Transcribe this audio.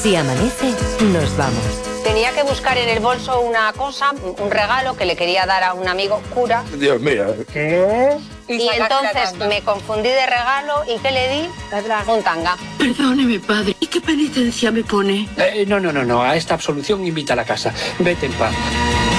Si amanece, nos vamos. Tenía que buscar en el bolso una cosa, un regalo que le quería dar a un amigo cura. Dios mío. ¿Qué? Y entonces me confundí de regalo y ¿qué le di? Un tanga. Perdóneme, padre. ¿Y qué penitencia me pone? No. A esta absolución invita a la casa. Vete en paz.